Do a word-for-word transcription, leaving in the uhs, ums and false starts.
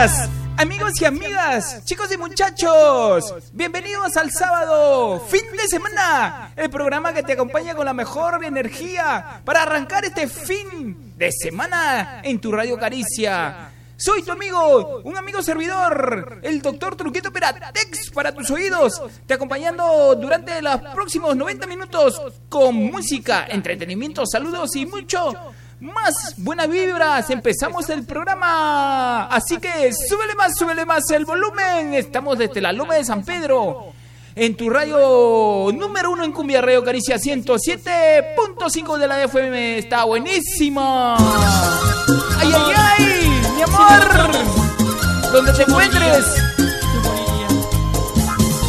días, amigos y amigas, chicos y muchachos. Bienvenidos al sábado, fin de semana. El programa que te acompaña con la mejor energía para arrancar este fin de semana en tu Radio Caricia. Soy tu amigo, un amigo servidor, el doctor Truquito Peratex para tus oídos, te acompañando durante los próximos noventa minutos con música, entretenimiento, saludos y mucho más buenas vibras. Empezamos el programa, así que súbele más, súbele más el volumen. Estamos desde la Loma de San Pedro, en tu radio número uno en Cumbia, Radio Caricia ciento siete punto cinco de la F M. Está buenísima. ¡Ay, ay, ay! Mi amor, donde te encuentres,